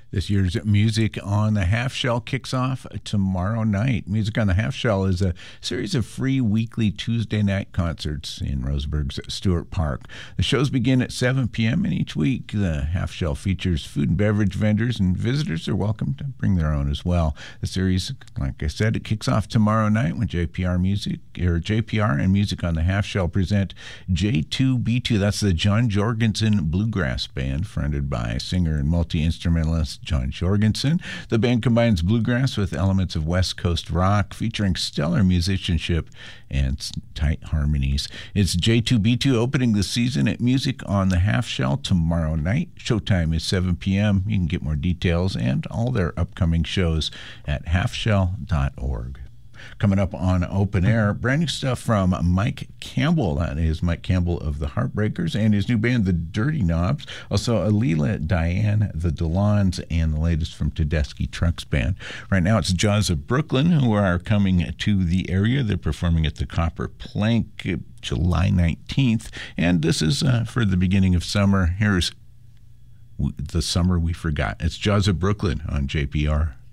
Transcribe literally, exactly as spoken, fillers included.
This year's Music on the Half Shell kicks off tomorrow night. Music on the Half Shell is a series of free weekly Tuesday night concerts in Roseburg's Stewart Park. The shows begin at seven p.m. and each week the Half Shell features food and beverage vendors, and visitors are welcome to bring their own as well. The series, like I said, it kicks off tomorrow night when J P R Music or J P R and Music on the Half Shell present J two B two. That's the John Jorgensen Bluegrass Band, fronted by singer and multi-instrumentalist John Jorgensen. The band combines bluegrass with elements of West Coast rock, featuring stellar musicianship and tight harmonies. It's J two B two opening the season at Music on the Half Shell tomorrow night. Showtime is seven p.m. You can get more details and all their upcoming shows at half shell dot org. Coming up on Open Air, brand new stuff from Mike Campbell. That is Mike Campbell of the Heartbreakers and his new band, the Dirty Knobs. Also, Alila Diane, the Delons, and the latest from Tedeschi Trucks Band. Right now, it's Jaws of Brooklyn, who are coming to the area. They're performing at the Copper Plank July nineteenth. And this is uh, for the beginning of summer. Here's The Summer We Forgot. It's Jaws of Brooklyn on J P R.